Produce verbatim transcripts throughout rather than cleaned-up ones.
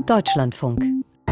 Deutschlandfunk.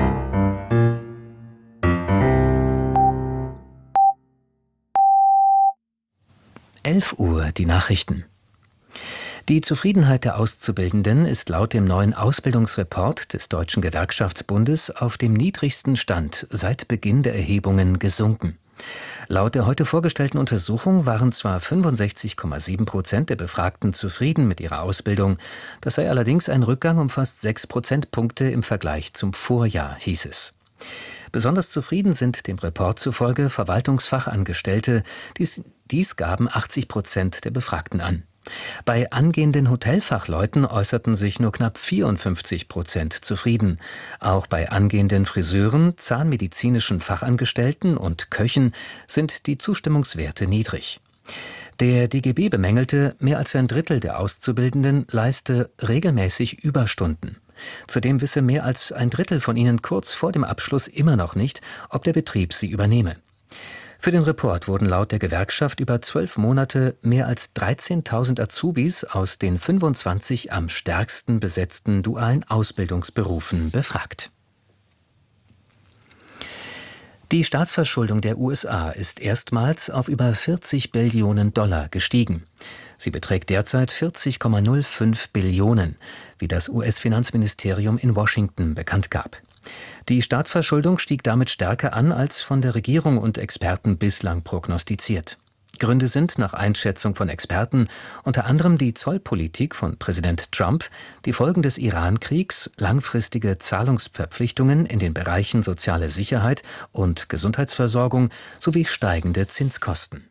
elf Uhr, die Nachrichten. Die Zufriedenheit der Auszubildenden ist laut dem neuen Ausbildungsreport des Deutschen Gewerkschaftsbundes auf dem niedrigsten Stand seit Beginn der Erhebungen gesunken. Laut der heute vorgestellten Untersuchung waren zwar fünfundsechzig Komma sieben Prozent der Befragten zufrieden mit ihrer Ausbildung, das sei allerdings ein Rückgang um fast sechs Prozentpunkte im Vergleich zum Vorjahr, hieß es. Besonders zufrieden sind dem Report zufolge Verwaltungsfachangestellte, dies, dies gaben achtzig Prozent der Befragten an. Bei angehenden Hotelfachleuten äußerten sich nur knapp vierundfünfzig Prozent zufrieden. Auch bei angehenden Friseuren, zahnmedizinischen Fachangestellten und Köchen sind die Zustimmungswerte niedrig. Der D G B bemängelte, mehr als ein Drittel der Auszubildenden leiste regelmäßig Überstunden. Zudem wisse mehr als ein Drittel von ihnen kurz vor dem Abschluss immer noch nicht, ob der Betrieb sie übernehme. Für den Report wurden laut der Gewerkschaft über zwölf Monate mehr als dreizehntausend Azubis aus den fünfundzwanzig am stärksten besetzten dualen Ausbildungsberufen befragt. Die Staatsverschuldung der U S A ist erstmals auf über vierzig Billionen Dollar gestiegen. Sie beträgt derzeit vierzig Komma null fünf Billionen, wie das U S-Finanzministerium in Washington bekannt gab. Die Staatsverschuldung stieg damit stärker an als von der Regierung und Experten bislang prognostiziert. Gründe sind nach Einschätzung von Experten unter anderem die Zollpolitik von Präsident Trump, die Folgen des Iran-Kriegs, langfristige Zahlungsverpflichtungen in den Bereichen soziale Sicherheit und Gesundheitsversorgung sowie steigende Zinskosten.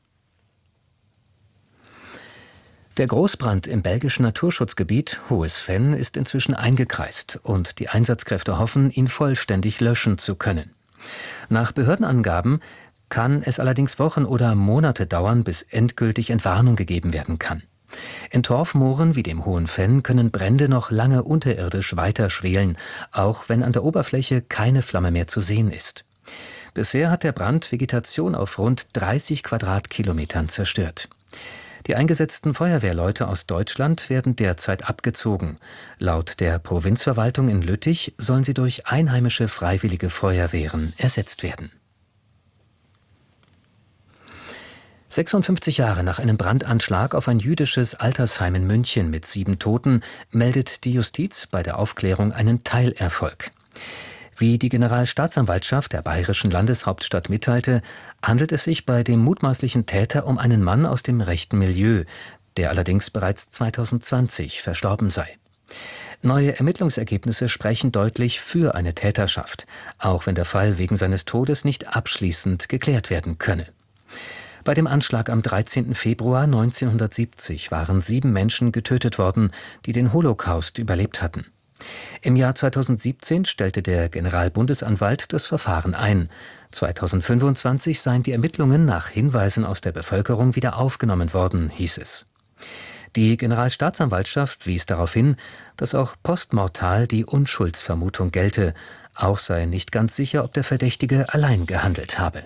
Der Großbrand im belgischen Naturschutzgebiet Hohes Venn ist inzwischen eingekreist und die Einsatzkräfte hoffen, ihn vollständig löschen zu können. Nach Behördenangaben kann es allerdings Wochen oder Monate dauern, bis endgültig Entwarnung gegeben werden kann. In Torfmooren wie dem Hohen Venn können Brände noch lange unterirdisch weiter schwelen, auch wenn an der Oberfläche keine Flamme mehr zu sehen ist. Bisher hat der Brand Vegetation auf rund dreißig Quadratkilometern zerstört. Die eingesetzten Feuerwehrleute aus Deutschland werden derzeit abgezogen. Laut der Provinzverwaltung in Lüttich sollen sie durch einheimische freiwillige Feuerwehren ersetzt werden. sechsundfünfzig Jahre nach einem Brandanschlag auf ein jüdisches Altersheim in München mit sieben Toten meldet die Justiz bei der Aufklärung einen Teilerfolg. Wie die Generalstaatsanwaltschaft der bayerischen Landeshauptstadt mitteilte, handelt es sich bei dem mutmaßlichen Täter um einen Mann aus dem rechten Milieu, der allerdings bereits zweitausendzwanzig verstorben sei. Neue Ermittlungsergebnisse sprechen deutlich für eine Täterschaft, auch wenn der Fall wegen seines Todes nicht abschließend geklärt werden könne. Bei dem Anschlag am dreizehnten Februar neunzehnhundertsiebzig waren sieben Menschen getötet worden, die den Holocaust überlebt hatten. Im Jahr zweitausendsiebzehn stellte der Generalbundesanwalt das Verfahren ein. zweitausendfünfundzwanzig seien die Ermittlungen nach Hinweisen aus der Bevölkerung wieder aufgenommen worden, hieß es. Die Generalstaatsanwaltschaft wies darauf hin, dass auch postmortal die Unschuldsvermutung gelte. Auch sei nicht ganz sicher, ob der Verdächtige allein gehandelt habe.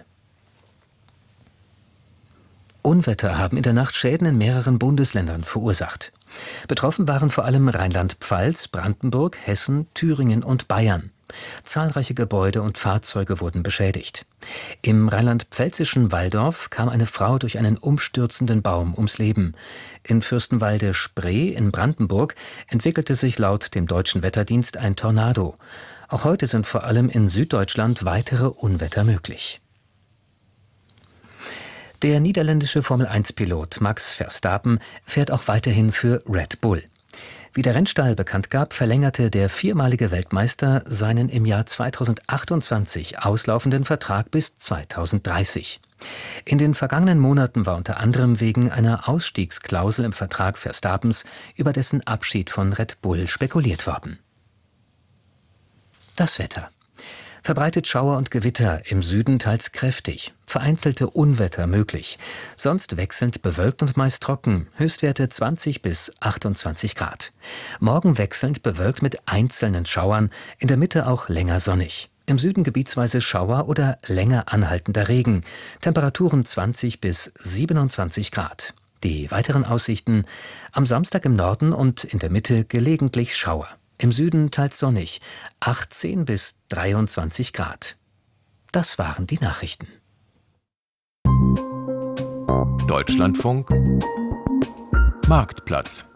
Unwetter haben in der Nacht Schäden in mehreren Bundesländern verursacht. Betroffen waren vor allem Rheinland-Pfalz, Brandenburg, Hessen, Thüringen und Bayern. Zahlreiche Gebäude und Fahrzeuge wurden beschädigt. Im rheinland-pfälzischen Walldorf kam eine Frau durch einen umstürzenden Baum ums Leben. In Fürstenwalde-Spree in Brandenburg entwickelte sich laut dem Deutschen Wetterdienst ein Tornado. Auch heute sind vor allem in Süddeutschland weitere Unwetter möglich. Der niederländische Formel eins Pilot Max Verstappen fährt auch weiterhin für Red Bull. Wie der Rennstall bekannt gab, verlängerte der viermalige Weltmeister seinen im Jahr zweitausendachtundzwanzig auslaufenden Vertrag bis zweitausenddreißig. In den vergangenen Monaten war unter anderem wegen einer Ausstiegsklausel im Vertrag Verstappens über dessen Abschied von Red Bull spekuliert worden. Das Wetter. Verbreitet Schauer und Gewitter, im Süden teils kräftig, vereinzelte Unwetter möglich, sonst wechselnd bewölkt und meist trocken, Höchstwerte zwanzig bis achtundzwanzig Grad. Morgen wechselnd bewölkt mit einzelnen Schauern, in der Mitte auch länger sonnig. Im Süden gebietsweise Schauer oder länger anhaltender Regen, Temperaturen zwanzig bis siebenundzwanzig Grad. Die weiteren Aussichten: am Samstag im Norden und in der Mitte gelegentlich Schauer. Im Süden teils sonnig, achtzehn bis dreiundzwanzig Grad. Das waren die Nachrichten. Deutschlandfunk Marktplatz.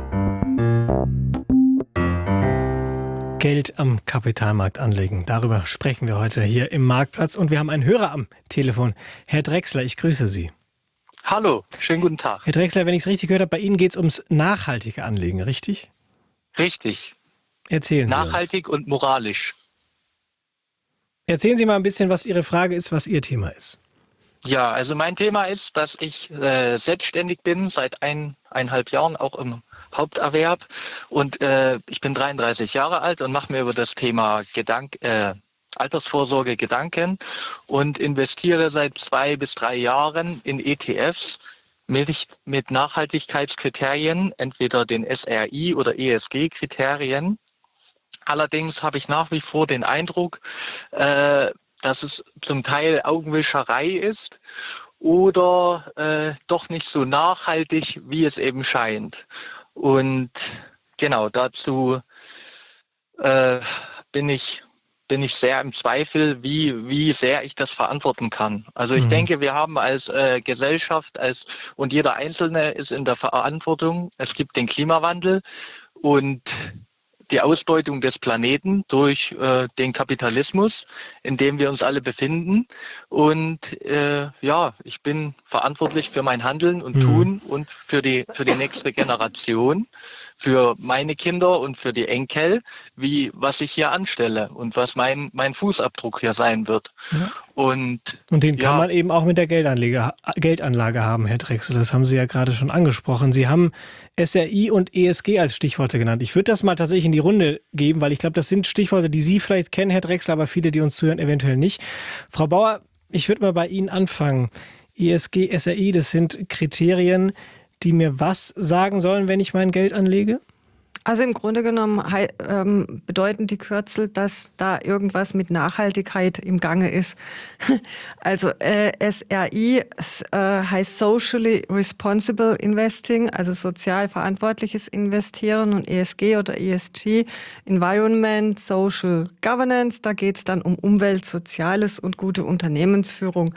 Geld am Kapitalmarkt anlegen. Darüber sprechen wir heute hier im Marktplatz. Und wir haben einen Hörer am Telefon. Herr Drechsler, ich grüße Sie. Hallo, schönen guten Tag. Herr Drechsler, wenn ich es richtig gehört habe, bei Ihnen geht es ums nachhaltige Anlegen, richtig? Richtig. Erzählen Sie Nachhaltig uns. Und moralisch. Erzählen Sie mal ein bisschen, was Ihre Frage ist, was Ihr Thema ist. Ja, also mein Thema ist, dass ich äh, selbstständig bin, seit eineinhalb Jahren, auch im Haupterwerb. Und äh, ich bin dreiunddreißig Jahre alt und mache mir über das Thema Gedank äh, Altersvorsorge Gedanken und investiere seit zwei bis drei Jahren in E T Fs mit, mit Nachhaltigkeitskriterien, entweder den S R I oder E S G-Kriterien. Allerdings habe ich nach wie vor den Eindruck, äh, dass es zum Teil Augenwischerei ist oder äh, doch nicht so nachhaltig, wie es eben scheint. Und genau dazu äh, bin ich bin ich sehr im Zweifel, wie wie sehr ich das verantworten kann. Also ich Mhm. denke, wir haben als äh, Gesellschaft als und jeder Einzelne ist in der Verantwortung. Es gibt den Klimawandel und die Ausbeutung des Planeten durch äh, den Kapitalismus, in dem wir uns alle befinden. Und äh, ja, ich bin verantwortlich für mein Handeln und Mhm. Tun und für die für die nächste Generation, für meine Kinder und für die Enkel, wie was ich hier anstelle und was mein mein Fußabdruck hier sein wird. Ja. Und Und den kann ja, man eben auch mit der Geldanlage, Geldanlage haben, Herr Drechsler. Das haben Sie ja gerade schon angesprochen. Sie haben S R I und E S G als Stichworte genannt. Ich würde das mal tatsächlich in die Runde geben, weil ich glaube, das sind Stichworte, die Sie vielleicht kennen, Herr Drechsler, aber viele, die uns zuhören, eventuell nicht. Frau Bauer, ich würde mal bei Ihnen anfangen. E S G, S R I, das sind Kriterien, die mir was sagen sollen, wenn ich mein Geld anlege? Also im Grunde genommen hei- ähm, bedeuten die Kürzel, dass da irgendwas mit Nachhaltigkeit im Gange ist. Also äh, S R I es, äh, heißt Socially Responsible Investing, also sozial verantwortliches Investieren, und E S G oder E S G, Environment, Social Governance, da geht es dann um Umwelt, Soziales und gute Unternehmensführung.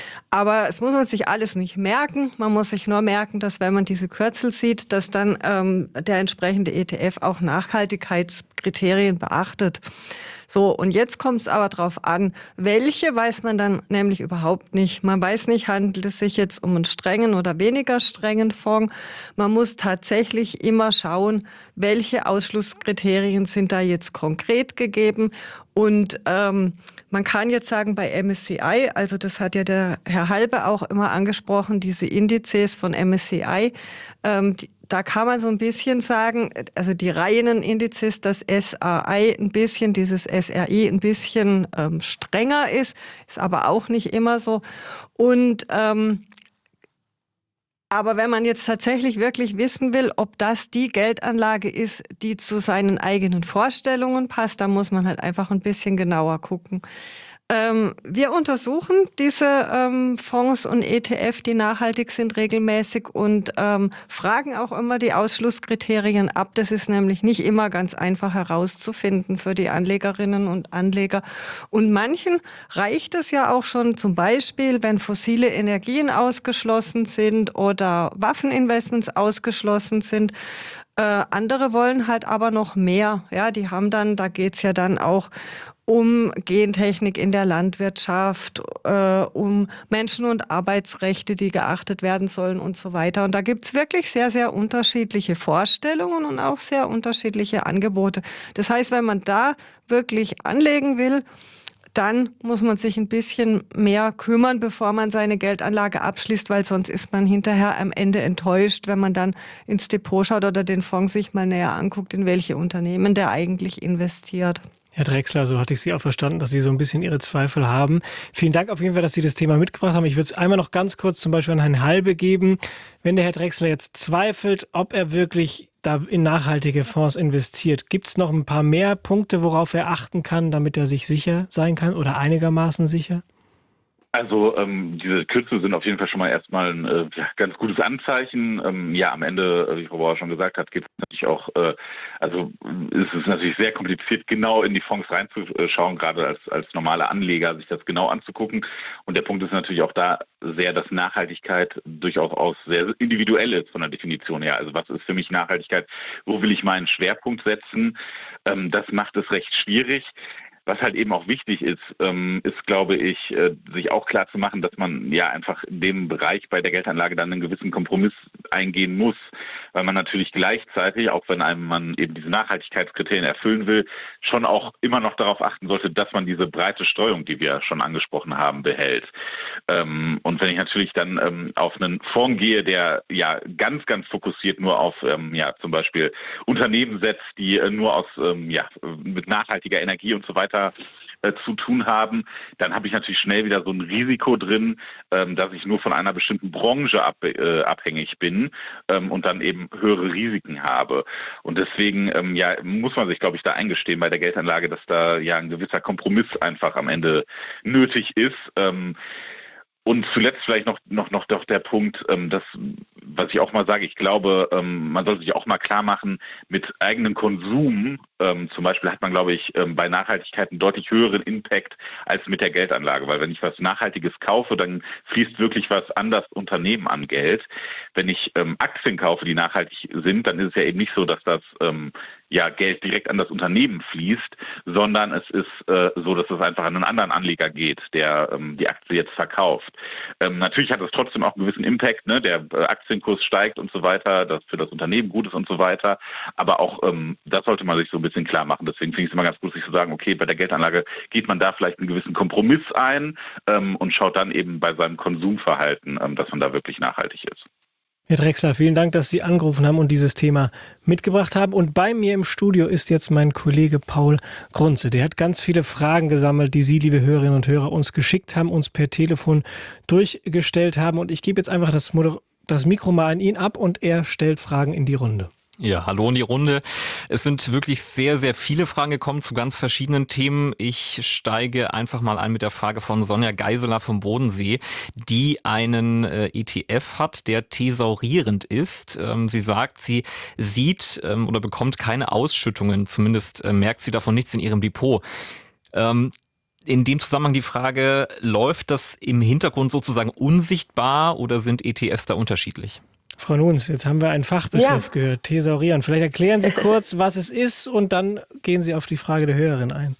Aber es muss man sich alles nicht merken. Man muss sich nur merken, dass wenn man diese Kürzel sieht, dass dann ähm, der entsprechende E T F auch Nachhaltigkeitskriterien beachtet. So, und jetzt kommt es aber darauf an, welche weiß man dann nämlich überhaupt nicht. Man weiß nicht, handelt es sich jetzt um einen strengen oder weniger strengen Fonds. Man muss tatsächlich immer schauen, welche Ausschlusskriterien sind da jetzt konkret gegeben. Und ähm, man kann jetzt sagen, bei M S C I, also das hat ja der Herr Halbe auch immer angesprochen, diese Indizes von M S C I, ähm, die, da kann man so ein bisschen sagen, also die reinen Indizes, das S R I ein bisschen, dieses S R I ein bisschen ähm, strenger ist, ist aber auch nicht immer so. Und ähm, aber wenn man jetzt tatsächlich wirklich wissen will, ob das die Geldanlage ist, die zu seinen eigenen Vorstellungen passt, dann muss man halt einfach ein bisschen genauer gucken. Ähm, wir untersuchen diese ähm, Fonds und E T F, die nachhaltig sind, regelmäßig und ähm, fragen auch immer die Ausschlusskriterien ab. Das ist nämlich nicht immer ganz einfach herauszufinden für die Anlegerinnen und Anleger. Und manchen reicht es ja auch schon, zum Beispiel, wenn fossile Energien ausgeschlossen sind oder Waffeninvestments ausgeschlossen sind. Äh, andere wollen halt aber noch mehr. Ja, die haben dann, da geht's ja dann auch um Gentechnik in der Landwirtschaft, äh, um Menschen- und Arbeitsrechte, die geachtet werden sollen und so weiter. Und da gibt's wirklich sehr, sehr unterschiedliche Vorstellungen und auch sehr unterschiedliche Angebote. Das heißt, wenn man da wirklich anlegen will, dann muss man sich ein bisschen mehr kümmern, bevor man seine Geldanlage abschließt, weil sonst ist man hinterher am Ende enttäuscht, wenn man dann ins Depot schaut oder den Fonds sich mal näher anguckt, in welche Unternehmen der eigentlich investiert. Herr Drechsler, so hatte ich Sie auch verstanden, dass Sie so ein bisschen Ihre Zweifel haben. Vielen Dank auf jeden Fall, dass Sie das Thema mitgebracht haben. Ich würde es einmal noch ganz kurz zum Beispiel an Herrn Halbe geben. Wenn der Herr Drechsler jetzt zweifelt, ob er wirklich da in nachhaltige Fonds investiert, gibt es noch ein paar mehr Punkte, worauf er achten kann, damit er sich sicher sein kann oder einigermaßen sicher? Also ähm, diese Kürzel sind auf jeden Fall schon mal erstmal ein äh, ja, ganz gutes Anzeichen. Ähm, ja, am Ende, wie Frau Bauer schon gesagt hat, gibt es natürlich auch, äh, also ist es natürlich sehr kompliziert, genau in die Fonds reinzuschauen, gerade als, als normale Anleger, sich das genau anzugucken. Und der Punkt ist natürlich auch da sehr, dass Nachhaltigkeit durchaus auch sehr individuell ist von der Definition her. Also was ist für mich Nachhaltigkeit? Wo will ich meinen Schwerpunkt setzen? Ähm, das macht es recht schwierig. Was halt eben auch wichtig ist, ähm, ist, glaube ich, äh, sich auch klar zu machen, dass man ja einfach in dem Bereich bei der Geldanlage dann einen gewissen Kompromiss eingehen muss, weil man natürlich gleichzeitig, auch wenn einem man eben diese Nachhaltigkeitskriterien erfüllen will, schon auch immer noch darauf achten sollte, dass man diese breite Streuung, die wir schon angesprochen haben, behält. Ähm, und wenn ich natürlich dann ähm, auf einen Fonds gehe, der ja ganz, ganz fokussiert nur auf ähm, ja zum Beispiel Unternehmen setzt, die äh, nur aus ähm, ja mit nachhaltiger Energie und so weiter äh, zu tun haben, dann habe ich natürlich schnell wieder so ein Risiko drin, ähm, dass ich nur von einer bestimmten Branche ab, äh, abhängig bin ähm, und dann eben höhere Risiken habe. Und deswegen ähm, ja, muss man sich, glaube ich, da eingestehen bei der Geldanlage, dass da ja ein gewisser Kompromiss einfach am Ende nötig ist. Ähm, Und zuletzt vielleicht noch noch noch doch der Punkt, ähm, das, was ich auch mal sage, ich glaube, ähm, man sollte sich auch mal klar machen, mit eigenem Konsum, ähm, zum Beispiel hat man, glaube ich, ähm, bei Nachhaltigkeit einen deutlich höheren Impact als mit der Geldanlage, weil wenn ich was Nachhaltiges kaufe, dann fließt wirklich was an das Unternehmen an Geld. Wenn ich ähm, Aktien kaufe, die nachhaltig sind, dann ist es ja eben nicht so, dass das ähm, ja Geld direkt an das Unternehmen fließt, sondern es ist äh, so, dass es einfach an einen anderen Anleger geht, der ähm, die Aktie jetzt verkauft. Ähm, natürlich hat es trotzdem auch einen gewissen Impact, ne? Der äh, Aktienkurs steigt und so weiter, das für das Unternehmen gut ist und so weiter, aber auch ähm, das sollte man sich so ein bisschen klar machen. Deswegen finde ich es immer ganz gut, sich zu sagen, okay, bei der Geldanlage geht man da vielleicht einen gewissen Kompromiss ein ähm, und schaut dann eben bei seinem Konsumverhalten, ähm, dass man da wirklich nachhaltig ist. Herr Drechsler, vielen Dank, dass Sie angerufen haben und dieses Thema mitgebracht haben. Und bei mir im Studio ist jetzt mein Kollege Paul Grunze. Der hat ganz viele Fragen gesammelt, die Sie, liebe Hörerinnen und Hörer, uns geschickt haben, uns per Telefon durchgestellt haben. Und ich gebe jetzt einfach das, Moder- das Mikro mal an ihn ab und er stellt Fragen in die Runde. Ja, hallo in die Runde. Es sind wirklich sehr, sehr viele Fragen gekommen zu ganz verschiedenen Themen. Ich steige einfach mal ein mit der Frage von Sonja Geiseler vom Bodensee, die einen äh, E T F hat, der thesaurierend ist. Ähm, sie sagt, sie sieht ähm, oder bekommt keine Ausschüttungen, zumindest äh, merkt sie davon nichts in ihrem Depot. Ähm, In dem Zusammenhang die Frage, läuft das im Hintergrund sozusagen unsichtbar oder sind E T Fs da unterschiedlich? Frau Nuns, jetzt haben wir einen Fachbegriff Ja. gehört, thesaurieren. Vielleicht erklären Sie kurz, was es ist und dann gehen Sie auf die Frage der Hörerin ein.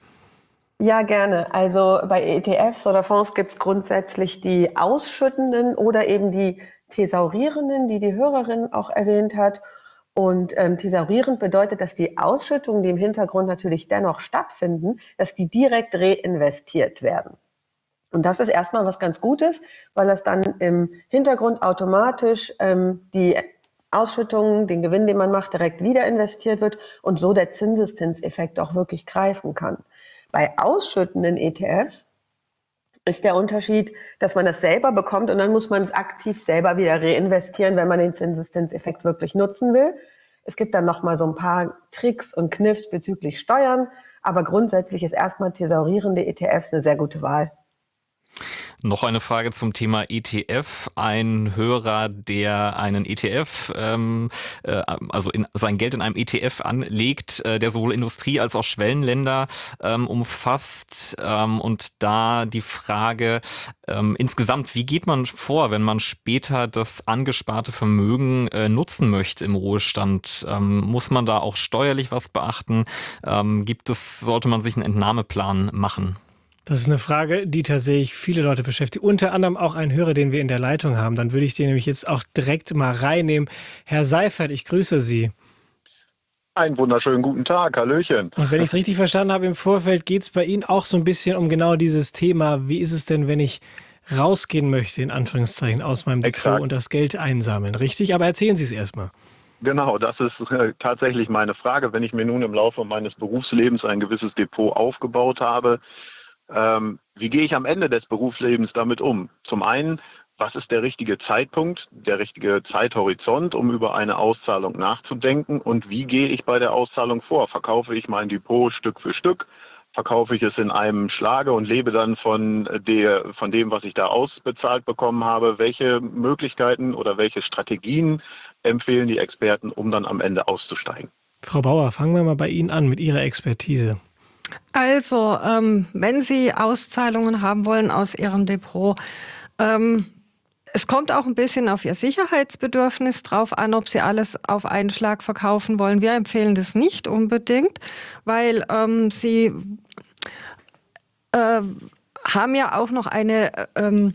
Ja, gerne. Also bei E T Fs oder Fonds gibt es grundsätzlich die ausschüttenden oder eben die thesaurierenden, die die Hörerin auch erwähnt hat. Und ähm, thesaurierend bedeutet, dass die Ausschüttungen, die im Hintergrund natürlich dennoch stattfinden, dass die direkt reinvestiert werden. Und das ist erstmal was ganz Gutes, weil das dann im Hintergrund automatisch ähm, die Ausschüttungen, den Gewinn, den man macht, direkt wieder investiert wird und so der Zinseszinseffekt auch wirklich greifen kann. Bei ausschüttenden E T Fs ist der Unterschied, dass man das selber bekommt und dann muss man es aktiv selber wieder reinvestieren, wenn man den Zinseszinseffekt wirklich nutzen will. Es gibt dann nochmal so ein paar Tricks und Kniffs bezüglich Steuern, aber grundsätzlich ist erstmal thesaurierende E T Fs eine sehr gute Wahl. Noch eine Frage zum Thema E T F. Ein Hörer, der einen E T F, ähm, äh, also in, sein Geld in einem E T F anlegt, äh, der sowohl Industrie- als auch Schwellenländer ähm, umfasst. Ähm, und da die Frage ähm, insgesamt, wie geht man vor, wenn man später das angesparte Vermögen äh, nutzen möchte im Ruhestand? Ähm, muss man da auch steuerlich was beachten? Ähm, gibt es, sollte man sich einen Entnahmeplan machen? Das ist eine Frage, die tatsächlich viele Leute beschäftigt. Unter anderem auch ein Hörer, den wir in der Leitung haben. Dann würde ich den nämlich jetzt auch direkt mal reinnehmen. Herr Seifert, ich grüße Sie. Einen wunderschönen guten Tag, Hallöchen. Und wenn ich es richtig verstanden habe, im Vorfeld geht es bei Ihnen auch so ein bisschen um genau dieses Thema. Wie ist es denn, wenn ich rausgehen möchte, in Anführungszeichen, aus meinem Depot Exakt. und das Geld einsammeln? Richtig? Aber erzählen Sie es erstmal. Genau, das ist äh, tatsächlich meine Frage. Wenn ich mir nun im Laufe meines Berufslebens ein gewisses Depot aufgebaut habe, ähm, wie gehe ich am Ende des Berufslebens damit um? Zum einen, was ist der richtige Zeitpunkt, der richtige Zeithorizont, um über eine Auszahlung nachzudenken? Und wie gehe ich bei der Auszahlung vor? Verkaufe ich mein Depot Stück für Stück? verkaufe ich es in einem Schlage und lebe dann von, der, von dem, was ich da ausbezahlt bekommen habe. Welche Möglichkeiten oder welche Strategien empfehlen die Experten, um dann am Ende auszusteigen? Frau Bauer, fangen wir mal bei Ihnen an mit Ihrer Expertise. Also, ähm, wenn Sie Auszahlungen haben wollen aus Ihrem Depot, ähm, es kommt auch ein bisschen auf Ihr Sicherheitsbedürfnis drauf an, ob Sie alles auf einen Schlag verkaufen wollen. Wir empfehlen das nicht unbedingt, weil ähm, Sie äh, haben ja auch noch eine ähm,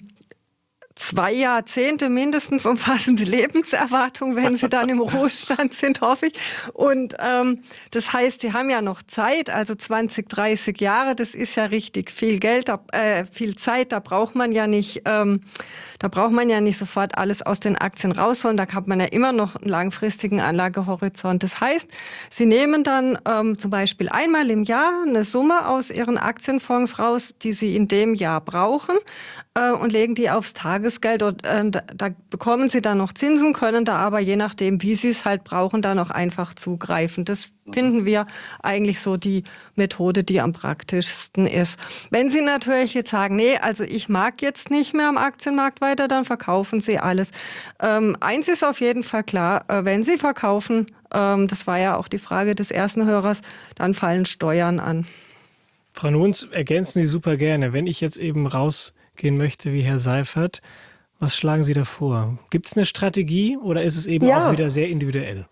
zwei Jahrzehnte mindestens umfassende Lebenserwartung, wenn Sie dann im Ruhestand sind, hoffe ich. Und ähm, das heißt, Sie haben ja noch Zeit, also zwanzig, dreißig Jahre, das ist ja richtig viel Geld, äh, viel Zeit, da braucht man ja nicht, ähm, da braucht man ja nicht sofort alles aus den Aktien rausholen, da hat man ja immer noch einen langfristigen Anlagehorizont. Das heißt, Sie nehmen dann ähm, zum Beispiel einmal im Jahr eine Summe aus Ihren Aktienfonds raus, die Sie in dem Jahr brauchen, äh, und legen die aufs Tagesgeld. Und, äh, da, da bekommen Sie dann noch Zinsen, können da aber je nachdem, wie Sie es halt brauchen, dann auch einfach zugreifen. Das finden wir eigentlich so die Methode, die am praktischsten ist. Wenn Sie natürlich jetzt sagen, nee, also ich mag jetzt nicht mehr am Aktienmarkt weiter, dann verkaufen Sie alles. Ähm, eins ist auf jeden Fall klar, äh, wenn Sie verkaufen, ähm, das war ja auch die Frage des ersten Hörers, dann fallen Steuern an. Frau Nuns, ergänzen Sie super gerne. Wenn ich jetzt eben rausgehen möchte wie Herr Seifert, was schlagen Sie da vor? Gibt es eine Strategie oder ist es eben Ja. auch wieder sehr individuell?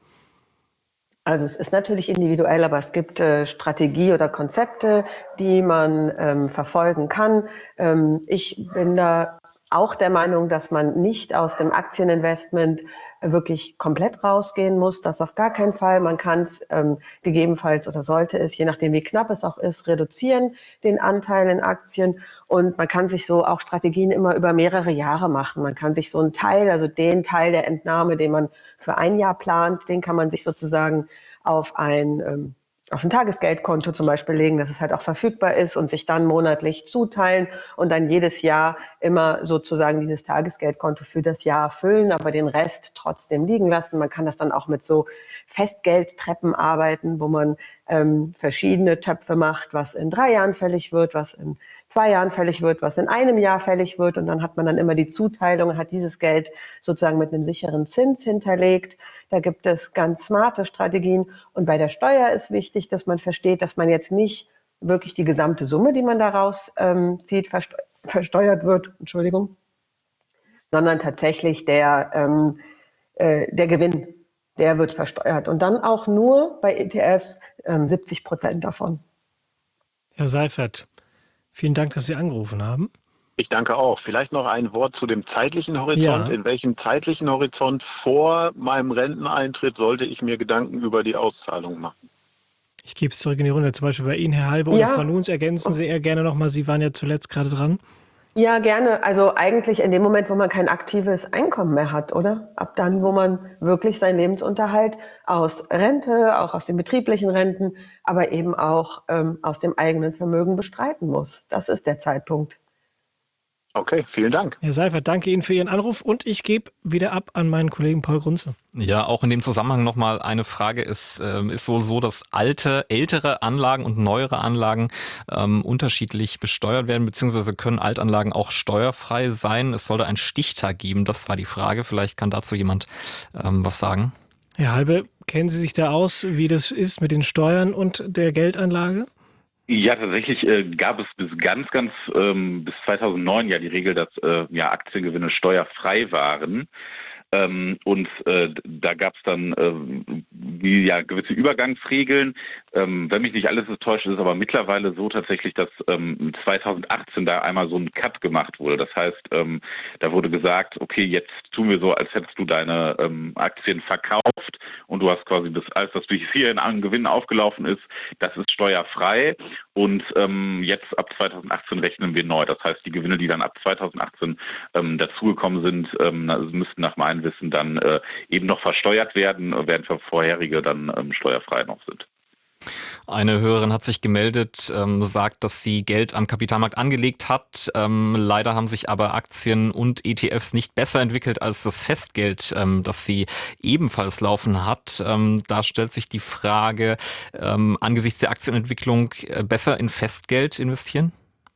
Also es ist natürlich individuell, aber es gibt äh, Strategie oder Konzepte, die man ähm, verfolgen kann. Ähm, ich bin da auch der Meinung, dass man nicht aus dem Aktieninvestment wirklich komplett rausgehen muss. Das auf gar keinen Fall. Man kann es ähm, gegebenenfalls oder sollte es, je nachdem wie knapp es auch ist, reduzieren, den Anteil in Aktien. Und man kann sich so auch Strategien immer über mehrere Jahre machen. Man kann sich so einen Teil, also den Teil der Entnahme, den man für ein Jahr plant, den kann man sich sozusagen auf ein ähm, auf ein Tagesgeldkonto zum Beispiel legen, dass es halt auch verfügbar ist und sich dann monatlich zuteilen und dann jedes Jahr immer sozusagen dieses Tagesgeldkonto für das Jahr füllen, aber den Rest trotzdem liegen lassen. Man kann das dann auch mit so Festgeldtreppen arbeiten, wo man ähm, verschiedene Töpfe macht, was in drei Jahren fällig wird, was in zwei Jahren fällig wird, was in einem Jahr fällig wird. Und dann hat man dann immer die Zuteilung und hat dieses Geld sozusagen mit einem sicheren Zins hinterlegt. Da gibt es ganz smarte Strategien. Und bei der Steuer ist wichtig, dass man versteht, dass man jetzt nicht wirklich die gesamte Summe, die man daraus ähm, zieht, verste- versteuert wird, Entschuldigung, sondern tatsächlich der, ähm, äh, der Gewinn, der wird versteuert. Und dann auch nur bei E T Fs ähm, siebzig Prozent davon. Herr Seifert, vielen Dank, dass Sie angerufen haben. Ich danke auch. Vielleicht noch ein Wort zu dem zeitlichen Horizont. Ja. In welchem zeitlichen Horizont vor meinem Renteneintritt sollte ich mir Gedanken über die Auszahlung machen? Ich gebe es zurück in die Runde, zum Beispiel bei Ihnen, Herr Halbe oder Ja. Frau Nuns, ergänzen Sie eher gerne nochmal, Sie waren ja zuletzt gerade dran. Ja, gerne. Also eigentlich in dem Moment, wo man kein aktives Einkommen mehr hat, oder? Ab dann, wo man wirklich seinen Lebensunterhalt aus Rente, auch aus den betrieblichen Renten, aber eben auch ähm, aus dem eigenen Vermögen bestreiten muss. Das ist der Zeitpunkt. Okay, vielen Dank. Herr Seifert, danke Ihnen für Ihren Anruf und ich gebe wieder ab an meinen Kollegen Paul Grunze. Ja, auch in dem Zusammenhang nochmal eine Frage. Ist, ähm, ist wohl so, dass alte, ältere Anlagen und neuere Anlagen ähm, unterschiedlich besteuert werden, beziehungsweise können Altanlagen auch steuerfrei sein? Es sollte einen Stichtag geben, das war die Frage. Vielleicht kann dazu jemand ähm, was sagen. Herr Halbe, kennen Sie sich da aus, wie das ist mit den Steuern und der Geldanlage? Ja, tatsächlich äh, gab es bis ganz, ganz ähm, bis zweitausendneun ja die Regel, dass äh, ja Aktiengewinne steuerfrei waren. Ähm, und äh, da gab es dann äh, wie, ja, gewisse Übergangsregeln. Ähm, wenn mich nicht alles so täuscht, ist es aber mittlerweile so tatsächlich, dass ähm, zweitausendachtzehn da einmal so ein Cut gemacht wurde. Das heißt, ähm, da wurde gesagt, okay, jetzt tun wir so, als hättest du deine ähm, Aktien verkauft und du hast quasi bis, als das durch hier in an Gewinn aufgelaufen ist, das ist steuerfrei. Und ähm, jetzt ab zweitausendachtzehn rechnen wir neu. Das heißt, die Gewinne, die dann ab zweitausendachtzehn ähm, dazugekommen sind, ähm, müssten nach meinem Wissen dann äh, eben noch versteuert werden, während für vorherige dann ähm, steuerfrei noch sind. Eine Hörerin hat sich gemeldet, ähm, sagt, dass sie Geld am Kapitalmarkt angelegt hat. Ähm, leider haben sich aber Aktien und E T Fs nicht besser entwickelt als das Festgeld, ähm, das sie ebenfalls laufen hat. Ähm, da stellt sich die Frage, ähm, angesichts der Aktienentwicklung äh, besser in Festgeld investieren?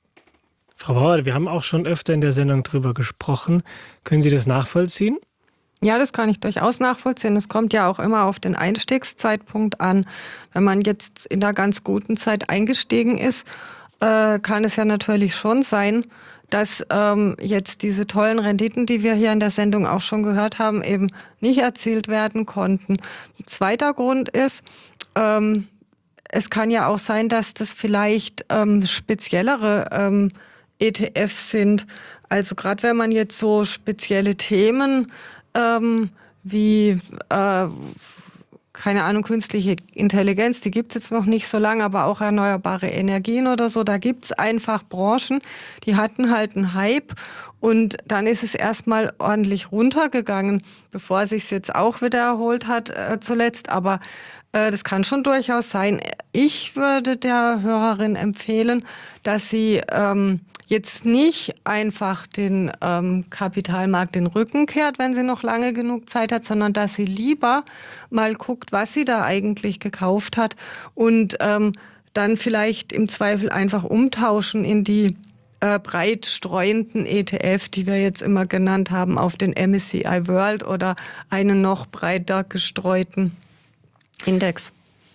Frau Bauer, wir haben auch schon öfter in der Sendung drüber gesprochen. Können Sie das nachvollziehen? Ja, das kann ich durchaus nachvollziehen. Es kommt ja auch immer auf den Einstiegszeitpunkt an. Wenn man jetzt in einer ganz guten Zeit eingestiegen ist, äh, kann es ja natürlich schon sein, dass ähm, jetzt diese tollen Renditen, die wir hier in der Sendung auch schon gehört haben, eben nicht erzielt werden konnten. Ein zweiter Grund ist, ähm, es kann ja auch sein, dass das vielleicht ähm, speziellere ähm, E T Fs sind. Also gerade wenn man jetzt so spezielle Themen Ähm, wie, äh, keine Ahnung, künstliche Intelligenz, die gibt es jetzt noch nicht so lange, aber auch erneuerbare Energien oder so, da gibt es einfach Branchen, die hatten halt einen Hype und dann ist es erstmal ordentlich runtergegangen, bevor es sich jetzt auch wieder erholt hat äh, zuletzt, aber äh, das kann schon durchaus sein. Ich würde der Hörerin empfehlen, dass sie ähm, jetzt nicht einfach den ähm, Kapitalmarkt den Rücken kehrt, wenn sie noch lange genug Zeit hat, sondern dass sie lieber mal guckt, was sie da eigentlich gekauft hat und ähm, dann vielleicht im Zweifel einfach umtauschen in die äh, breit streuenden E T F, die wir jetzt immer genannt haben, auf den M S C I World oder einen noch breiter gestreuten Index.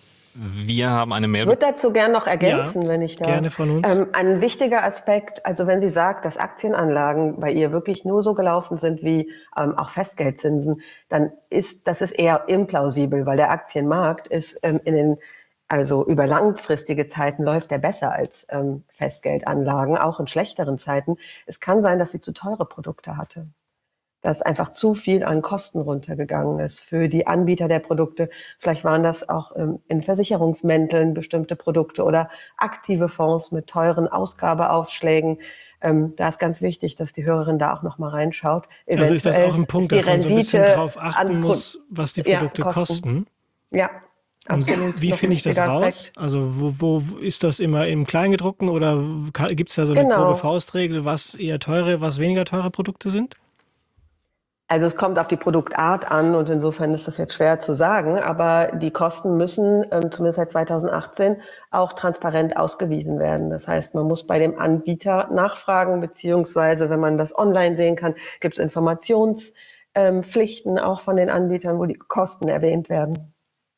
Wir haben eine Mail. Ich würde dazu gerne noch ergänzen, ja, wenn ich darf. Gerne von uns. Ähm, ein wichtiger Aspekt, also wenn sie sagt, dass Aktienanlagen bei ihr wirklich nur so gelaufen sind wie ähm, auch Festgeldzinsen, dann ist das ist eher implausibel, weil der Aktienmarkt ist ähm, in den also über langfristige Zeiten läuft er besser als ähm, Festgeldanlagen, auch in schlechteren Zeiten. Es kann sein, dass sie zu teure Produkte hatte, dass einfach zu viel an Kosten runtergegangen ist für die Anbieter der Produkte. Vielleicht waren das auch ähm, in Versicherungsmänteln bestimmte Produkte oder aktive Fonds mit teuren Ausgabeaufschlägen. Ähm, da ist ganz wichtig, dass die Hörerin da auch noch mal reinschaut. Eventuell also ist das auch ein Punkt, dass man so ein bisschen drauf achten muss, was die Produkte ja, kosten? kosten? Ja, absolut. Und wie finde ich das raus? Aspekt. Also wo, wo ist das immer im Kleingedruckten oder gibt es da so eine genau. grobe Faustregel, was eher teure, was weniger teure Produkte sind? Also es kommt auf die Produktart an und insofern ist das jetzt schwer zu sagen, aber die Kosten müssen ähm, zumindest seit zweitausendachtzehn auch transparent ausgewiesen werden. Das heißt, man muss bei dem Anbieter nachfragen, beziehungsweise wenn man das online sehen kann, gibt es Informationspflichten ähm, auch von den Anbietern, wo die Kosten erwähnt werden.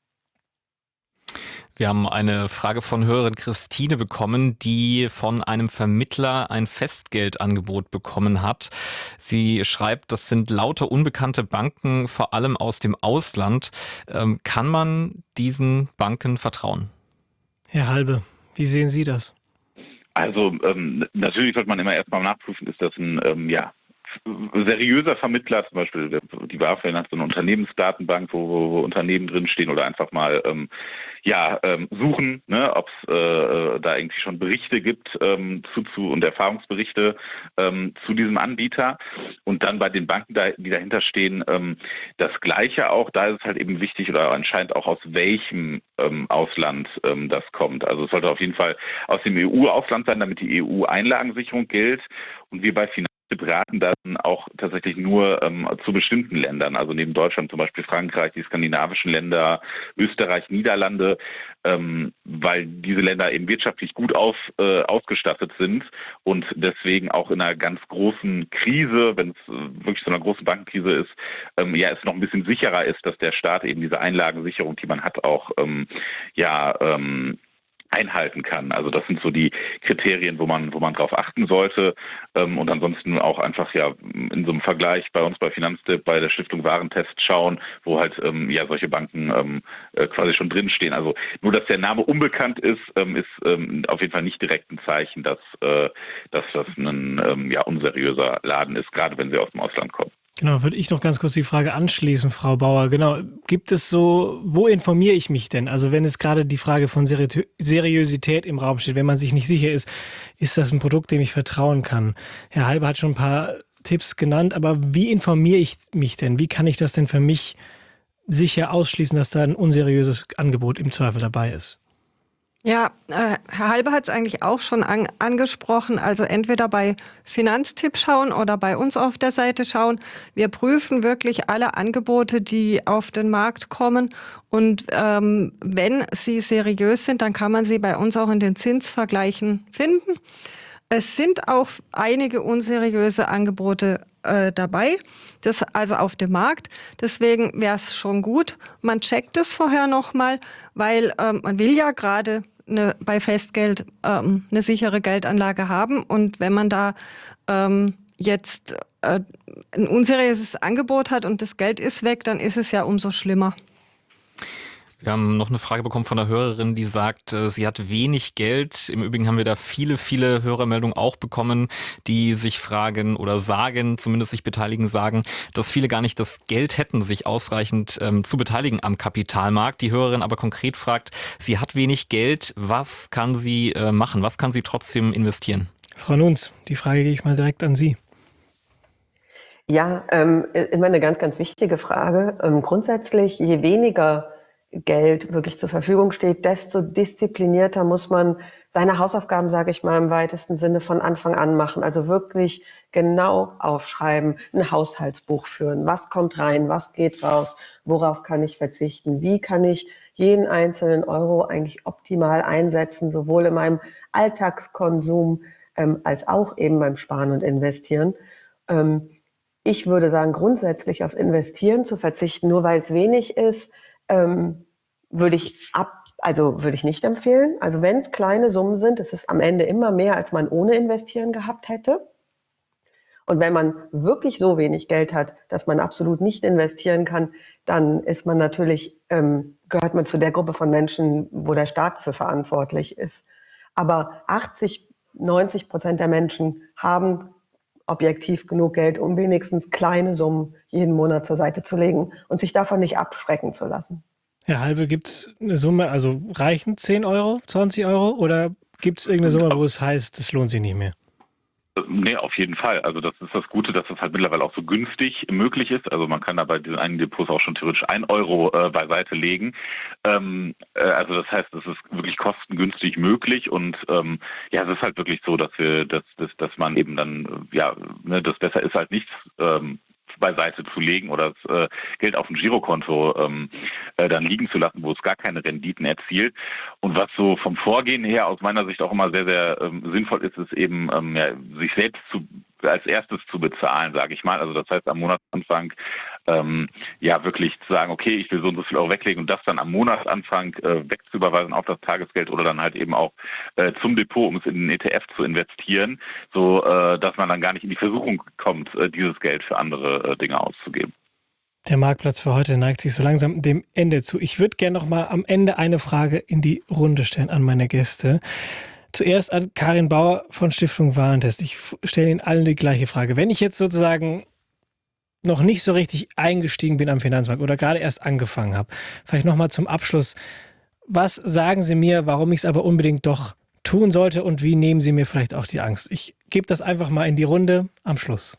Wir haben eine Frage von Hörerin Christine bekommen, die von einem Vermittler ein Festgeldangebot bekommen hat. Sie schreibt, das sind lauter unbekannte Banken, vor allem aus dem Ausland. Ähm, kann man diesen Banken vertrauen? Herr Halbe, wie sehen Sie das? Also ähm, natürlich sollte man immer erstmal nachprüfen, ist das ein ähm, ja seriöser Vermittler, zum Beispiel die BaFin hat so eine Unternehmensdatenbank, wo, wo, wo Unternehmen drinstehen oder einfach mal ähm, ja ähm, suchen, ne, ob es äh, da irgendwie schon Berichte gibt ähm, zu, zu und Erfahrungsberichte ähm, zu diesem Anbieter und dann bei den Banken, da, die dahinter stehen, ähm, das Gleiche auch, da ist es halt eben wichtig oder anscheinend auch aus welchem ähm, Ausland ähm, das kommt. Also es sollte auf jeden Fall aus dem E U-Ausland sein, damit die E U-Einlagensicherung gilt und wir bei Finanz beraten dann auch tatsächlich nur ähm, zu bestimmten Ländern, also neben Deutschland zum Beispiel Frankreich, die skandinavischen Länder, Österreich, Niederlande, ähm, weil diese Länder eben wirtschaftlich gut auf, äh, ausgestattet sind und deswegen auch in einer ganz großen Krise, wenn es äh, wirklich so einer großen Bankenkrise ist, ähm, ja es noch ein bisschen sicherer ist, dass der Staat eben diese Einlagensicherung, die man hat, auch ähm, ja ähm, einhalten kann. Also das sind so die Kriterien, wo man wo man drauf achten sollte ähm, und ansonsten auch einfach ja in so einem Vergleich bei uns bei Finanztipp, bei der Stiftung Warentest schauen, wo halt ähm, ja solche Banken ähm, äh, quasi schon drinstehen. Also nur, dass der Name unbekannt ist, ähm, ist ähm, auf jeden Fall nicht direkt ein Zeichen, dass, äh, dass das ein ähm, ja unseriöser Laden ist, gerade wenn sie aus dem Ausland kommen. Genau, würde ich noch ganz kurz die Frage anschließen, Frau Bauer. Genau, gibt es so, wo informiere ich mich denn? Also wenn es gerade die Frage von Seri- Seriosität im Raum steht, wenn man sich nicht sicher ist, ist das ein Produkt, dem ich vertrauen kann? Herr Halbe hat schon ein paar Tipps genannt, aber wie informiere ich mich denn? Wie kann ich das denn für mich sicher ausschließen, dass da ein unseriöses Angebot im Zweifel dabei ist? Ja, äh, Herr Halbe hat es eigentlich auch schon an, angesprochen. Also entweder bei Finanztipp schauen oder bei uns auf der Seite schauen. Wir prüfen wirklich alle Angebote, die auf den Markt kommen. Und ähm, wenn sie seriös sind, dann kann man sie bei uns auch in den Zinsvergleichen finden. Es sind auch einige unseriöse Angebote äh, dabei, das also auf dem Markt. Deswegen wäre es schon gut, man checkt es vorher nochmal, weil ähm, man will ja gerade eine, bei Festgeld ähm, eine sichere Geldanlage haben. Und wenn man da ähm, jetzt äh, ein unseriöses Angebot hat und das Geld ist weg, dann ist es ja umso schlimmer. Wir haben noch eine Frage bekommen von einer Hörerin, die sagt, äh, sie hat wenig Geld. Im Übrigen haben wir da viele, viele Hörermeldungen auch bekommen, die sich fragen oder sagen, zumindest sich beteiligen, sagen, dass viele gar nicht das Geld hätten, sich ausreichend ähm, zu beteiligen am Kapitalmarkt. Die Hörerin aber konkret fragt, sie hat wenig Geld, was kann sie äh, machen? Was kann sie trotzdem investieren? Frau Nuns, die Frage gehe ich mal direkt an Sie. Ja, ähm, immer eine ganz, ganz wichtige Frage. Ähm, grundsätzlich, je weniger Geld wirklich zur Verfügung steht, desto disziplinierter muss man seine Hausaufgaben, sage ich mal, im weitesten Sinne von Anfang an machen. Also wirklich genau aufschreiben, ein Haushaltsbuch führen. Was kommt rein? Was geht raus? Worauf kann ich verzichten? Wie kann ich jeden einzelnen Euro eigentlich optimal einsetzen, sowohl in meinem Alltagskonsum ähm, als auch eben beim Sparen und Investieren? Ähm, ich würde sagen, grundsätzlich aufs Investieren zu verzichten, nur weil es wenig ist, Ähm, würde ich ab, also würde ich nicht empfehlen. Also wenn es kleine Summen sind, ist es am Ende immer mehr, als man ohne Investieren gehabt hätte. Und wenn man wirklich so wenig Geld hat, dass man absolut nicht investieren kann, dann ist man natürlich, ähm, gehört man zu der Gruppe von Menschen, wo der Staat für verantwortlich ist. Aber achtzig, neunzig Prozent der Menschen haben objektiv genug Geld, um wenigstens kleine Summen jeden Monat zur Seite zu legen und sich davon nicht abschrecken zu lassen. Herr Halbe, gibt es eine Summe, also reichen zehn Euro, zwanzig Euro oder gibt es irgendeine Summe, wo es heißt, das lohnt sich nicht mehr? Nee, auf jeden Fall. Also das ist das Gute, dass das halt mittlerweile auch so günstig möglich ist. Also man kann da bei diesen einigen Depots auch schon theoretisch ein Euro äh, beiseite legen. Ähm, äh, also das heißt, es ist wirklich kostengünstig möglich und ähm, ja, es ist halt wirklich so, dass wir, dass, dass, dass man eben dann, ja, ne, das besser ist halt nichts ähm, beiseite zu legen oder das äh, Geld auf dem Girokonto ähm, äh, dann liegen zu lassen, wo es gar keine Renditen erzielt. Und was so vom Vorgehen her aus meiner Sicht auch immer sehr, sehr ähm, sinnvoll ist, ist eben ähm, ja, sich selbst zu als erstes zu bezahlen, sage ich mal. Also das heißt am Monatsanfang ähm, ja wirklich zu sagen, okay, ich will so und so viel Euro weglegen und das dann am Monatsanfang äh, wegzuüberweisen auf das Tagesgeld oder dann halt eben auch äh, zum Depot, um es in den E T F zu investieren, so äh, dass man dann gar nicht in die Versuchung kommt, äh, dieses Geld für andere äh, Dinge auszugeben. Der Marktplatz für heute neigt sich so langsam dem Ende zu. Ich würde gerne noch mal am Ende eine Frage in die Runde stellen an meine Gäste. Zuerst an Karin Bauer von Stiftung Warentest. Ich stelle Ihnen allen die gleiche Frage. Wenn ich jetzt sozusagen noch nicht so richtig eingestiegen bin am Finanzmarkt oder gerade erst angefangen habe, vielleicht nochmal zum Abschluss, was sagen Sie mir, warum ich es aber unbedingt doch tun sollte und wie nehmen Sie mir vielleicht auch die Angst? Ich gebe das einfach mal in die Runde am Schluss.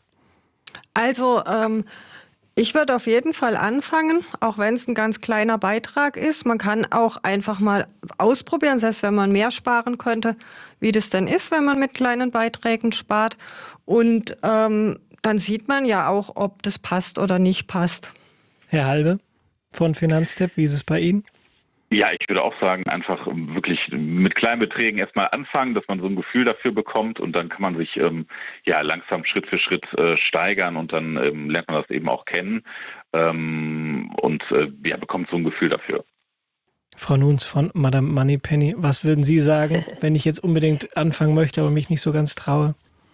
Also, ähm, ich würde auf jeden Fall anfangen, auch wenn es ein ganz kleiner Beitrag ist. Man kann auch einfach mal ausprobieren, selbst wenn man mehr sparen könnte, wie das denn ist, wenn man mit kleinen Beiträgen spart. Und ähm, dann sieht man ja auch, ob das passt oder nicht passt. Herr Halbe von Finanztipp, wie ist es bei Ihnen? Ja, ich würde auch sagen, einfach wirklich mit kleinen Beträgen erstmal anfangen, dass man so ein Gefühl dafür bekommt und dann kann man sich ähm, ja langsam Schritt für Schritt äh, steigern und dann ähm, lernt man das eben auch kennen ähm, und äh, ja, bekommt so ein Gefühl dafür. Frau Nuns von Madame Moneypenny, was würden Sie sagen, wenn ich jetzt unbedingt anfangen möchte, aber mich nicht so ganz traue?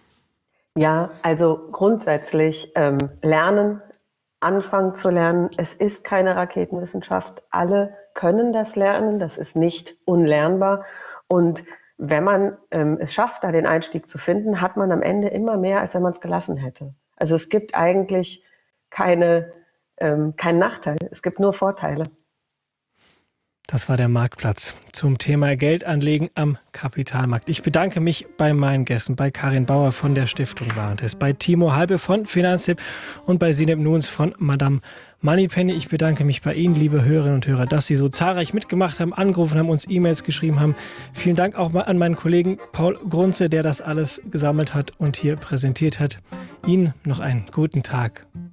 Ja, also grundsätzlich ähm, lernen, anfangen zu lernen. Es ist keine Raketenwissenschaft. Alle können das lernen. Das ist nicht unlernbar. Und wenn man ähm, es schafft, da den Einstieg zu finden, hat man am Ende immer mehr, als wenn man es gelassen hätte. Also es gibt eigentlich keine, ähm, keinen Nachteil. Es gibt nur Vorteile. Das war der Marktplatz zum Thema Geldanlegen am Kapitalmarkt. Ich bedanke mich bei meinen Gästen, bei Karin Bauer von der Stiftung Warentest, bei Timo Halbe von Finanztipp und bei Sineb Nuns von Madame Moneypenny. Ich bedanke mich bei Ihnen, liebe Hörerinnen und Hörer, dass Sie so zahlreich mitgemacht haben, angerufen haben, uns E-Mails geschrieben haben. Vielen Dank auch mal an meinen Kollegen Paul Grunze, der das alles gesammelt hat und hier präsentiert hat. Ihnen noch einen guten Tag.